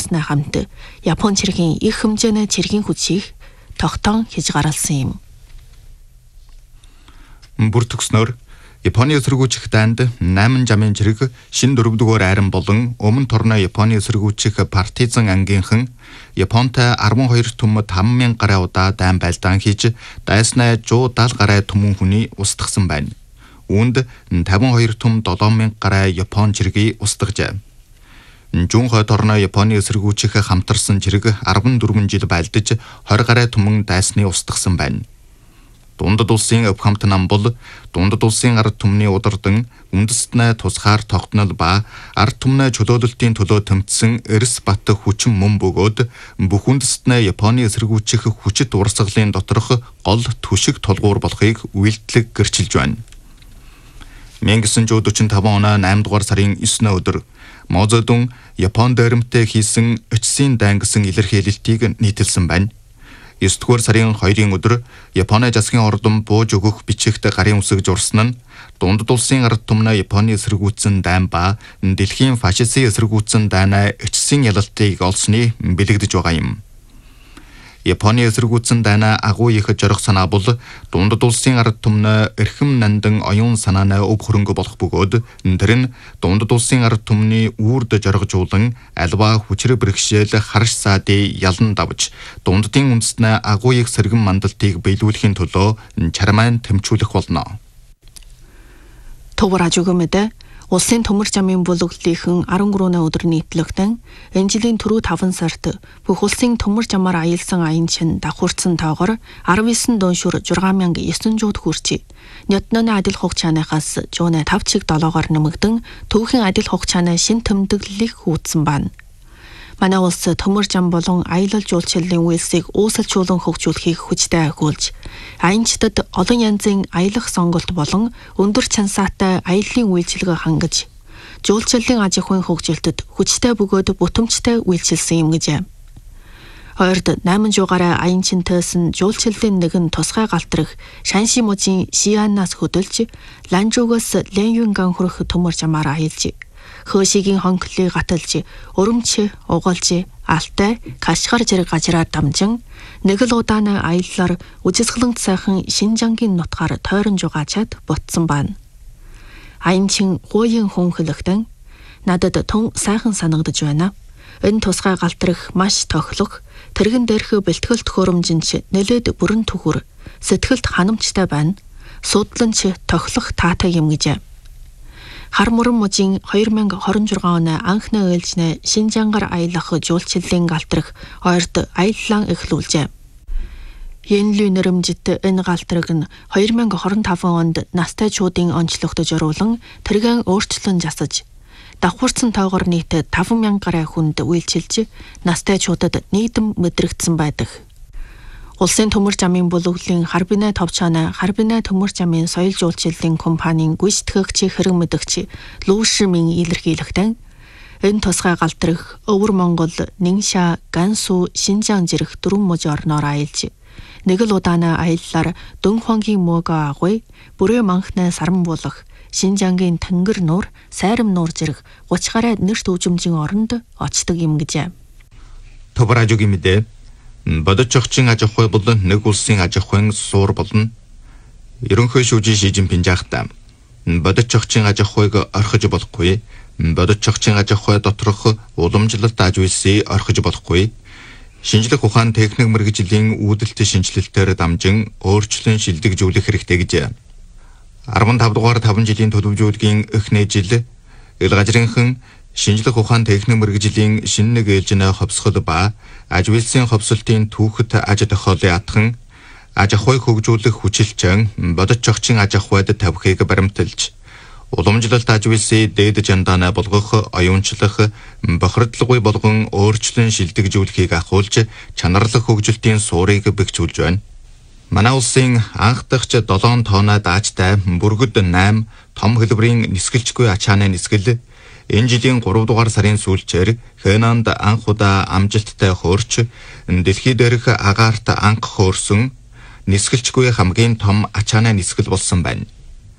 гаргаснаа хамт Япон цэргийн их хэмжээний цэргийн хүчийг тогтоон хийж гаргалсан юм. Бүр төгснөөр Японы эсэргүүцэх дайнд 8 жамын цэрэг шин 4-р айран болон өмнө торно Японы эсэргүүцэх партизан ангийнхан Японтай 12 түм 5,000 гаруй удаа дайн байлдаан хийж дайснаа 170 гаруй түмэн хүний устгасан байна. Үүнд 52 түм 7,000 гаруй Япон цэргийг устгажээ. Жунхой торно Японы эсэргүүцэх хамтарсан цэрэг 14 жил байлдаж 20 гаруй түмэн дайсны устгасан байна. Дундад улсын өв хамт нам бол дундад улсын ард түмний удардан үндэстнээ тусгаар тогтнол ба ард түмнээ чөлөөлөлтийн төлөө тэмцсэн эрс бат хүчин мөн бөгөөд бүх үндэстнээ Японы эсэргүүцэх хүчит урсгалын доторх гол түшиг тулгуур болохыг үйлдэлэг гэрчилж байна. 1945 оны 8 дугаар сарын 9 өдөр Мозодун Япон дээрэмтэй хийсэн очисын дайн гэсэн илэрхийлэлтийг нийтэлсэн байна. 9-р сарын 2-ын өдөр Японы засгийн ордон бууж өгөх бичигт гарын үсэг журсан нь дундад улсын ард түмнээ Японы эсэргүүцэн дайн ба дэлхийн фашистын эсэргүүцэн дайнаа очисын ялалтыг олсны бэлэгдэж байгаа юм. Японы эсэргүүцэн дайнаа агуу их зорих санаа бол дундад улсын ард түмнээ эрхэм нандан оюун санаанаа өв хөрөнгө болох бөгөөд тэр нь дундад улсын ард түмний үрд зоригжуулан альва хүчрэг бэрхшээл харш саадын ялан давж дунддын үндэстнээ агуу их сэргэн мандалтыг биелүүлэхийн төлөө чармайн тэмцүүлэх болно. Товар ажигмэдэ улсын төмөр замын бүлэглэлийнхэн 13 өдөр нийтлэгдэн энэ жилийн түрүү 5 сард бүх улсын төмөр замаар аялсан аян чин давхурцсан тоогоор 19 доншүр 6,900 хүрчээ. Нётноны адил хугацааныхаас 5 чиг 7-оор нэмэгдэн төвхийн адил хугацааны шин тэмдэглэлийг хүүдсэн байна. Манай улс төмөр зам болон аялал жуулчлалын үйлсийг уусалжуулан хөгжүүлэхийг хүчтэй ахиулж, аянчдад олон янзын аялах сонголт болон өндөр чансаатай аяллаа үйлчилгээ хангаж, жуулчлалын аж ахуйн хөгжилтөд хүчтэй бөгөөд бүтэмжтэй үйлчилсэн юм гэжээ. Хоёрд 800 гаруй аянчинтайсэн жуулчлалын нэгэн тусгай галтрах Шанши мужийн Шианнаас хөдөлж, Ланжуугаас Ленюнган хүрэх төмөр замаар аялж, Хөөшигийн хонхлыг гаталж, өрөмч, угалж, алтай, кашгар зэрэг газраар дамжин, нэг л удааны аяллаар үжисгэлэнт сайхан Шинжангийн нутгаар тойрон жугаачаад ботсон байна. Аянчин хууийн хүн хэлэхдээ надад тун сайхан санагдаж байна. Энэ тусгай галтрах маш тохлох, тэрэгэн дээрх бэлтгэл төхөөрөмжинч нэлээд бүрэн түгүр, сэтгэлд ханамжтай байна. Судланч тохлох таатай юм гэжээ. Хар мөрөн мужийн 2026 оны анхны ээлжнээ Шинжангаар аялах жуулчлалын галтрах ойрд аяллаа эхлүүлжээ. Янлү нэрэмжит энэ галтраг нь 2025 онд настайчуудын онцлогт зориулан тэргэн өөрчлөн засаж, давхурцсан тоогоор нийт 5,000 гаруй хүнд үйлчилж, настайчуудад нийтэм мэдрэгдсэн байдаг. Улсын төмөр замын бүлэглэлийн Харбинай товчооноо Харбинай төмөр замын соёл жуулчлалын компанийн гүйцэтгэгч хэрэг мэдэгч Лүүшмийн илэрхийлэхдээ энэ тусгай галтрах Өвөр Монгол, Нинша, Гансу, Шинжаан зэрэг 4 мужи орноор аялж, нэг л удааны аяллаар Дөнхонгийн мөөгөө агуй, бүрээ манхнаа саран буулах Шинжангийн тэнгэр нуур, сайрам нуур зэрэг 30 гаруй нэрт өвжмжийн оронд очдог юм гэжээ. Товаражугийн мэдээ бодож огчин аж ахуй бол нэг улсын аж ахуйн суур болно. Ерөнхий шүүжин Ши Жинпин жаахтаа бодож огчин аж ахуйг орхиж болохгүй. Бодож огчин аж ахуй доторх уламжлалт аж үйлсийг орхиж болохгүй. Шинжлэх ухаан техник мэргэжлийн үүдэлт шинжилэлтээр дамжин өөрчлөн шилдэгжүүлэх хэрэгтэй гэж 15 дугаар 5 жилийн төлөвлөгөөгийн эхний жил ил газрынхан шинжлэх ухаан техник мэргэжлийн шинэ нэг ээлжинэ ховсгол ба аж үйлсийн ховсолтын түүхэд аж тохиолын атхан аж ахуйг хөгжүүлэх хүчилчэн бодож огчин аж ахуйд тавихыг баримталж, уламжлалт аж үйлсийн дээд жандаанаа болгох, оюунчлах, бохирдлоггүй болгон өөрчлөн шилдэгжүүлэхийг ахуулж, чанарлах хөгжилтийн суурийг бэхжүүлж байна. Манай улсын анх дахь 7 тонна даажтай бүргэд 8 том хэлбэрийн нисгэлжгүй ачааны нисгэл энэ жилийн 3 дугаар сарын сүүлчээр Хэнанд анх удаа амжилттай хөөрч, дэлхий дээрх агаарт анх хөөрсөн нисгэлжгүй хамгийн том ачааны нисгэл болсон байна.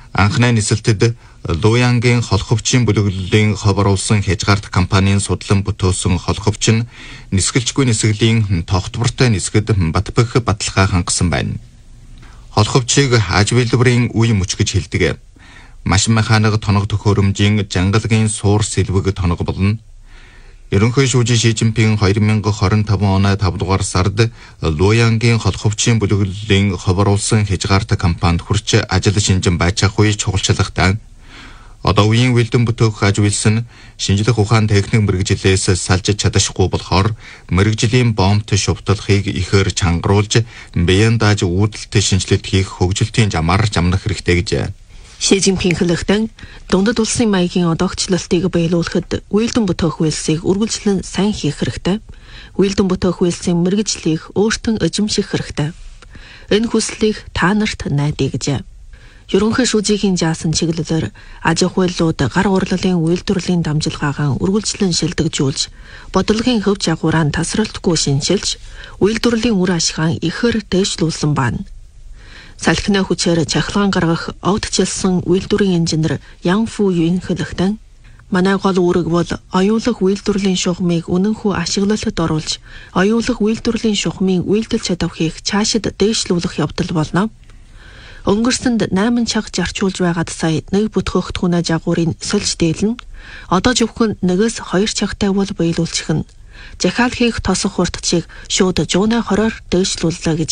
Анхны нисэлтэд Луянгийн холховчийн бүлэглэлийн хов оруулсан хязгаарт компанийн судлан бүтөөсөн холховч нь нисгэлжгүй нисгэлийн тогтвортой нисгэд батбах баталгаа хангасан байна. Холховчийг аж үйлдвэрийн үе мөч гэж хэлдэг. Машин механик тоног төхөөрөмжийн жангалагын суур сэлвэг тоног болно. Ерөнхий шүүжин Ши Жинпин 2025 оны 5 дугаар сард Луянгийн холховчийн бүлэглэлийн хов оруулсан хязгаарт компанид хүрч ажил шинжин байцаах үе чухалчлагтай. Одоо үеийн үйлдэн бүтээх аж үйлс нь шинжлэх ухаан техник мэрэгжлээс салж чадахгүй болохоор мэрэгжлийн бомбт шувталхыг ихээр чангаруулж биеийн дааж үүдэлт шинжилэлт хийх хөгжилтийн замаар замнах хэрэгтэй гэж. Ши Жинпин хэлэхдээ дундад улсын маягийн одоогчлалтыг биелүүлэхэд үйлдэн бүтээх үйлсийг үргэлжлэн сайн хийх хэрэгтэй. Үйлдэн бүтээх үйлсийн мэрэгжлийг өөртөө эзэмших хэрэгтэй. Энэ хүслийг та нарт найдаа гэж. Ерөнхий шүүжийн жаасан чиглэлээр аж ахуйлууд гар урлалын үйлдвэрлэлийн дамжуулгаагаа үргэлжлэн шилдэгжүүлж, бодлогын хөв жагуураа тасралтгүй шинжилж, үйлдвэрлэлийн үр ашгаа ихээр дээшлүүлсэн байна. Салхины хүчээр чахалгаан гаргах огтчилсан үйлдвэрийн инженер Ян Фу Юн хэлэхдээ манай гол үүрэг бол оюулах үйлдвэрлэлийн шугамыг үнэнхүү ашиглалтад оруулж, оюулах үйлдвэрлэлийн шугамын үйлдэл чадварыг цаашид дээшлүүлэх явдал болно. Өнгөрсөнд 8 чаг зарчуулж байгаад сая нэг бүтгэгдэхүүнээ жагуурын сольж дээлнэ. Одоо зөвхөн 1-2 чагтай бол биелүүлчих нь. Захиал хийх тосох хурдчийг шууд 120-оор дээшлүүллээ гэж.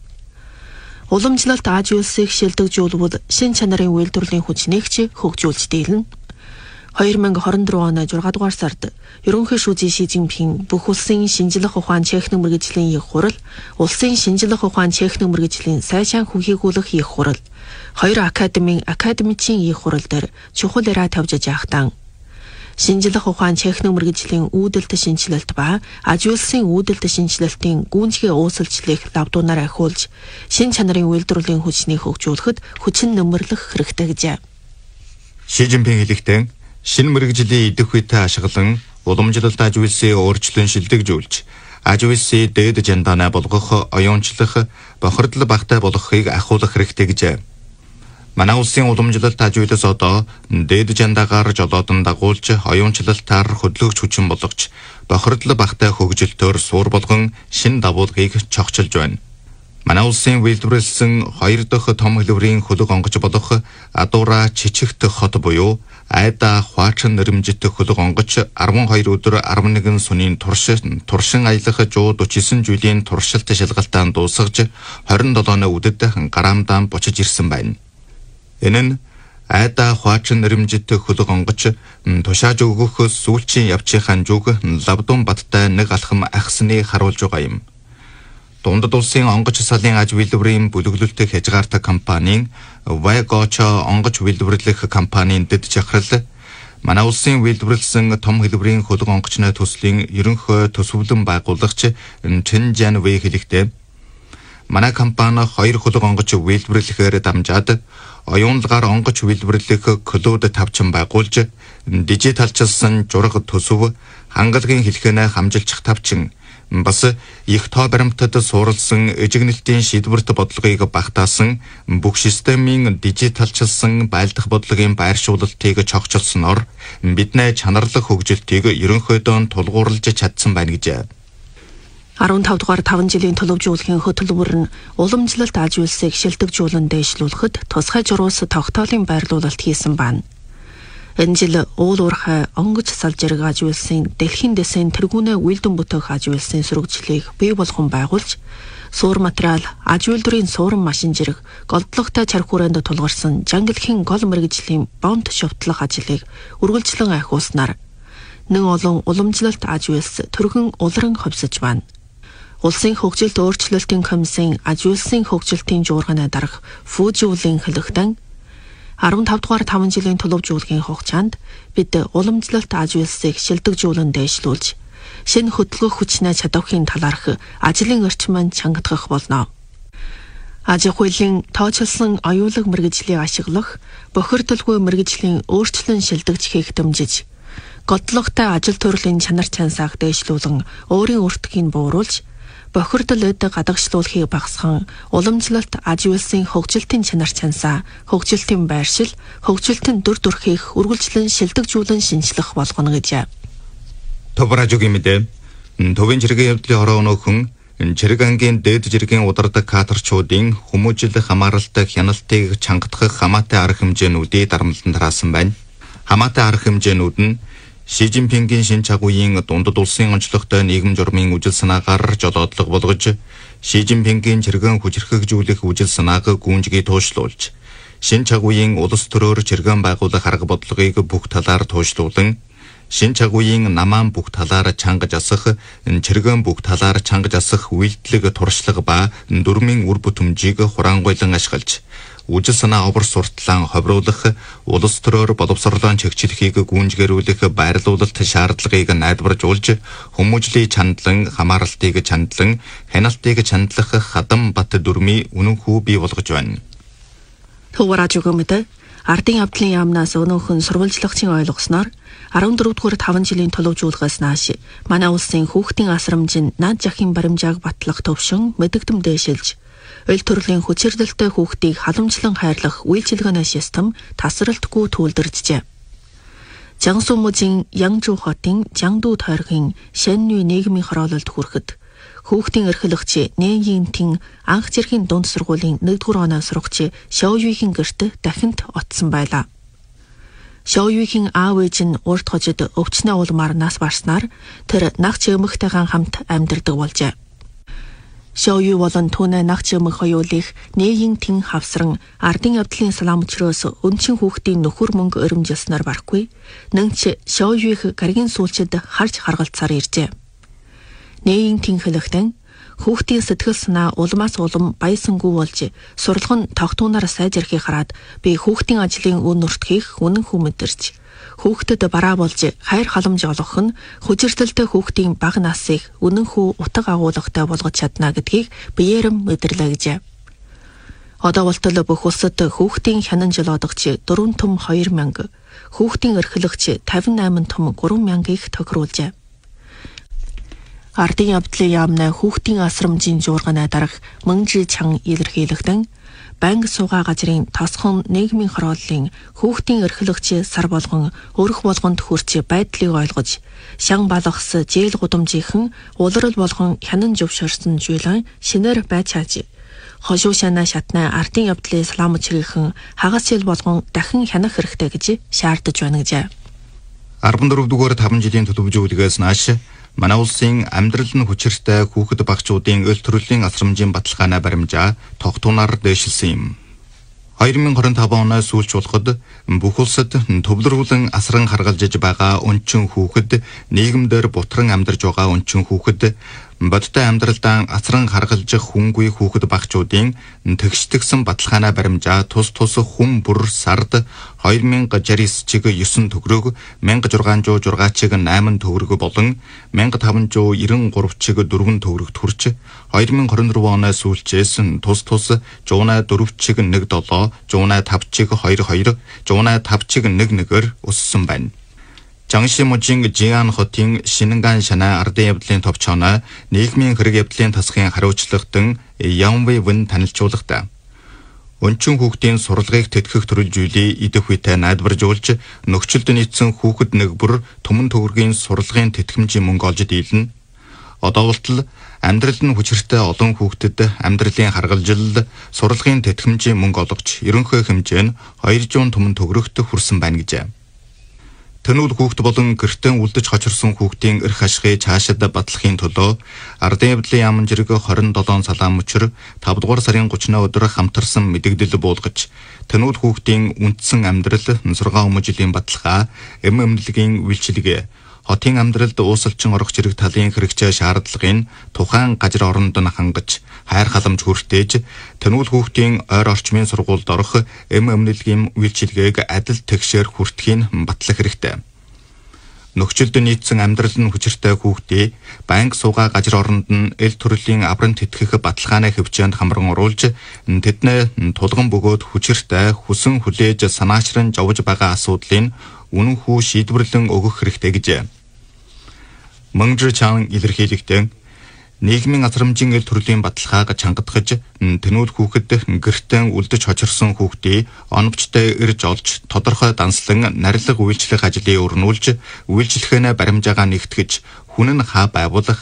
Уламжлалт аж үйлсийг шилдэгжүүлбэл шин чанарын үйлдвэрлэлийн хүчнийг ч хөгжүүлж дийлнэ. 2024 оны 6 дугаар сард ерөнхий шүүжин Ши Жинпин бүх улсын шинжлэх ухаан техник мэргэжлийн их хурал, улсын шинжлэх ухаан техник мэргэжлийн сайшаан хүнхийгүүлэх их хурал, 2 академийн академичийн их хурал дээр чухал яриа тавьж яахтан шинжлэх ухаан техник мэргэжлийн үүдэлт шинжилэлт ба аж үйлсийн үүдэлт шинжилэлтийн гүйцэтгэх уусалчлалыг лавдуунаар ахиулж, шин чанарын үйлдвэрлэлийн хүчнийг хөгжүүлэхэд хүчин нэмэрлэх хэрэгтэй гэж. Ши Жинпин хэлэхдээ шинэ мэрэгжлийн идэх үетэй ашиглан уламжлалт аж үйлсийг өөрчлөн шилдэгжүүлж, аж үйлсийг дээд жандаанаа болгох, оюунчлах, бохирдол багтай болгохыг ахиулах хэрэгтэй гэж. Манай улсын уламжлалт аж үйлс одоо дээд жандаагаар жолоодон дагуулж, оюунчлалтаар хөдөлгөгч хүчин болгож, бохирдол багтай хөгжилтөөр суур болгон шинэ давуулгыг чогчилж байна. Манай улсын үйлдвэрлэсэн 2 дахь том хэлбэрийн хөлөг онгоц болох Адуура Чичигт хот буюу Айда Хваачин нэрмжит хөлөг онгоц 12 өдөр 11 сүнийн туршин аялах 149 жилийн туршилт шалгалтаан дуусгаж 27-ны үдэд гараамдаан бочиж ирсэн байна. Энэ нь Айда Хваачин нэрмжит хөлөг онгоц тушааж өгөх сүүлчийн явчихын зүг лавдун баттай нэг алхам ахсныг харуулж байгаа юм. Дундад улсын онгоц салын аж үйлдвэрийн бүлэглэлт хязгаарт компанийн Вайгочо онгоц үйлдвэрлэх компанийн дэд жахрал манай улсын үйлдвэрлэсэн том хэлбэрийн хөлөг онгоцны төслийн ерөнхий төсвөлэн байгуулагч Чэн Жан Вэй хэлэхдээ манай компани 2 хөлөг онгоц үйлдвэрлэхээр дамжаад оюунлагаар онгоц үйлдвэрлэх клубд тавчин байгуулж, дижиталчилсан жураг төсөв, хангалагын хэлхэнэ хамжилчих тавчин бас их тоо баримтад суурилсан эжигнэлтийн шийдвэрт бодлогыг багтаасан бүх системийн дижиталчилсан байлдах бодлогын байршуулалтыг чогчилсноор бидний чанарлах хөгжилтийг ерөнхийдөө тулгуурлаж чадсан байна гэж. 15 дугаар 5 жилийн төлөвжүүлэхийн хөтөлбөр нь уламжлалт аж үйлсийг шилдэгжүүлэн дээшлүүлэхэд тусгай журуус тогтоолын байрлуулалт хийсэн байна. Энэ жил уул уурхай онгоц салжирэг аж үйлсийн дэлхийн дэсэн тэргүүнээ үйлдэн бүтээх аж үйлсийн сургажлыг бий болгон байгуулж, суур материал, аж үйлдвэрийн суурин машин зэрэг голдлоготой чарх хүрээнд тулгарсан жангалхийн гол мэргэжлийн бомб шувтлах ажлыг үргэлжлэн ахиулснаар нэг олон уламжлалт аж үйлс төргөн улиран ховсож байна. Улсын хөгжилт өөрчлөлтийн комиссийн аж үйлсийн хөгжилтийн жуурганы дарга Фужиулын хэлэхдээ 15 дугаар 5 жилийн төлөвжүүлгийн хугацаанд бид уламжлалт аж үйлсийг шилдэгжүүлэн дээшлүүлж, шинэ хөдөлгөх хүчнээ чадвархын талаарх ажлын орчмыг чангадгах болно. Аж ахуйлын тооцоолсон оюулаг мэргэжлийг ашиглах, бохирдолгүй мэргэжлийн өөрчлөн шилдэгжихийг дэмжиж, годлоготой ажил төрлийн чанар чансааг дээшлүүлэн өөрийн өртгийг бууруулж, бохирдол эд гадагшлуулахыг багасган уламжлалт аж үйлсийн хөгжилтийн чанар чансаа, хөгжилтийн байршил, хөгжилтийн дүр төрхийг үргэлжлэн шилдэгжүүлэн шинжлэх болгоно гэжээ. Тображуугийн мэдээ төвийн зэргийн явдлын хороо өнөөхөн Чирэг ангийн дээд жиргийн удардаг каторчуудын хүмүүжил хамааралтай хяналтыг чангадах хамаатай арга хэмжээнүүдийг дарамтлан тараасан байна. Хамаатай арга хэмжээнүүд нь Ши Жинпингийн шинэ чагуугийн дундад улсын онцлогтой нийгэм журмын үжил санаагаар жолоодлого болгож, Ши Жинпингийн чиргэн хүчирхэгжүүлэх үжил санааг гүнжгий туушлуулж, шинэ чагуугийн улс төрөөр чиргэн байгуулах арга бодлогыг бүх талаар туушлуулан, шинэ чагуугийн намаан бүх талаар чангаж асах, чиргэн бүх талаар чангаж асах үйлдэлэг туршлага ба дүрмийн үр бүтэмжийг хураангуйлан ашиглаж, үжил санаа овор сурталаан ховруулах, улс төрөөр боловсролоон чигчлэхийг гүнжгэрүүлэх байрлуулалт шаардлагыг найдваржуулж, хүмүүжлийн чандлан, хамааралтыг чандлан, хяналтыг чандлах хадам бат дүрмийн үнэн хүү бий болгож байна. Төвраажуугийн мэдээ ардын явдлын яамнаас өнөөхөн сурвалжлагчийн ойлгосноор 14-р 5 жилийн төлөвжүүлгээс нааш манай улсын хүүхдийн асрамжийн наад жахын баримжааг батлах төвшин мэдэгдэм дээшилж, өл төрлийн хүчирдэлтэй хүүхдийг халамжлан хайрлах үйлчилгээний систем тасралтгүй түүлдэржжээ. Жангсу мужийн Янжу хотын Жангду тойргийн Шэннүй нийгмийн хороололд хүрэхэд хүүхдийн эрхлэгч Нэйин Тин анх жиргийн дунд сургуулийн 1-р оноо сурагч Шоуюигийн гэрт дахинд оцсон байлаа. Шоуюигийн аав ээж нь урт хожид өвчнөө улмаар нас барснаар тэр нагч эмэгтэйгэн хамт амьдардаг болжээ. Шоуюи болон түүний нагч эмэг хоёулыг Нэйин Тин хавсран ардын явдлын салаамчроос өнчин хүүхдийн нөхөр мөнгө өрөмжилснээр барахгүй, нэнч Шоуюиг гаригийн сүүлчид харж харгалцаар иржээ. Нэйин Тин хэлэхдээ хүүхдийн сэтгэл санаа улмаас улам баясангүй болж, сурлагын тогтуунаар сайжрахыг хараад би хүүхдийн ажлын үн нуртгийг үнэн хүү мэдэрч, хүүхдэд бараа болж хайр халамж олгох нь хүчирдэлтэй хүүхдийн бага насыг үнэн хүү утга агуулгатай болгож чадна гэдгийг биеэрэм мэдэрлээ гэжээ. Одоо болтол бүх улсад хүүхдийн хянан жолоодогч 4 том 2000, хүүхдийн эрхлэгч 58 том 3000-ыг тохируулжээ. Ардын явдлын яамнаа хүүхдийн асрамжийн жуурганы дарах Мөнжи Чан илэрхийлэгдэн банк суугаа газрын тосхон нийгмийн хорооллын хүүхдийн эрхлэгч сар болгон өрх болгонд хүрч байдлыг ойлгож, шан балгас жээл гудамжийнхэн улирал болгон хянан зөвшөөрсөн зүйлэн шинээр байж чааж, хошуу шанаа шатнаа ардын явдлын салаамчрийнхэн хагас жил болгон дахин хянах хэрэгтэй гэж шаардаж байна гэжээ. 14-р 5 жилийн төлөвлөгөөлгөөс нааш манай улсын амьдрал нь хүчиртэй хүүхэд багчуудын өл төрлийн асрамжийн баталгааны баримжаа тогтуунаар дээшилсэн юм. 2025 оноос сүүлч болоход бүх улсад төвлөрүүлэн асран харгалзаж байгаа өнчин хүүхэд, нийгэмдэр бутран амьдарж байгаа өнчин хүүхэд, бодтой амьдралдаа асран харгалзах хүнгүй хүүхэд багчуудын тэгштгсэн баталгааны баримжаа тус хүн бүр сард 2069 чиг 9 төгрөг, 1606 чиг 8 төгрөг болон 1593 чиг 4 төгрөгт хүрч 2024 оноос сүүлчээс тус 104 чиг 17, 105 чиг 22, 105 чиг 11-ээр өссөн байна. Жангши мужийн Жиан хотын Шинэнган шанаа ардын явдлын товчооноо нийгмийн хэрэг явдлын тасгын хариуцлагадан Ямвэ Вэн танилцуулгахдаа өнчин хүүхдийн сурлагыг тэтгэх төрөлжүүлээ идэх үедээ найдваржуулж, нөхцөлд нийцсэн хүүхэд нэг бүр түмэн төгрөгийн сурлагын тэтгэмжийн мөнгө олж дийлнэ. Одоо болтол амьдрал нь хүчиртэй олон хүүхдэд амьдралын харгалзал, сурлагын тэтгэмжийн мөнгө олгож, ерөнхий хэмжээ нь 200 түмэн төгрөгт хүрсэн байна гэжээ. Тэнүүл хүүхд болон гэртэн үлдэж хочирсон хүүхдийн эрх ашигыг цаашид батлахын төлөө ардын явдлын яамн жирэг 27 салаамчир 5 дугаар сарын 30-ны өдөр хамтарсан мэдэгдэл буулгаж, тэнүүл хүүхдийн үндсэн амьдрал, сургаан хүмүүжлийн баталгаа, эмнэлгийн үйлчилгээ, хотын амьдралд уусалчин орох зэрэг талын хэрэгцээ шаардлагын тухайн газар оронд нь хангаж, хайр халамж хүртээж, тэнүүл хүүхдийн ойр орчмын сургуульд орох эмнэлгийн үйлчилгээг адил тэгшээр хүртэхийг батлах хэрэгтэй. Нөхцөлд нийцсэн амьдрал нь хүчиртэй хүүхдийг банк суугаа газар оронд нь эл төрлийн аврам тэтгэх баталгааны хөвчөөнд хамран оруулж, тэдний тулган бөгөөд хүчиртэй хүсэн хүлээж санаачран жовж байгаа асуудлыг үнэн хүү шийдвэрлэн өгөх хэрэгтэй гэжээ. Мөнжи Чан илэрхийлэхдээ нийгмийн асрамжийн ил төрлийн баталгааг чангадгаж тэнүүл хүүхэд гэртээ үлдэж хочирсон хүүхдийг оновчтой ирж олж тодорхой данслан нарилга үйлчлэх ажлыг өрнүүлж үйлчлэхэнэ баримжаагаа нэгтгэж хүн нь хаа байгуулах